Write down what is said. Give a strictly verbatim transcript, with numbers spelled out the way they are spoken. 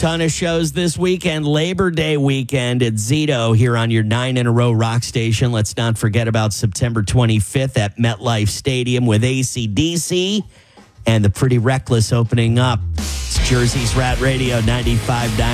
ton of shows this weekend. Labor Day weekend at Zito here on your nine in a row rock station. Let's not forget about September twenty-fifth at MetLife Stadium with A C D C and the Pretty Reckless opening up. It's Jersey's Rat Radio ninety-five point nine.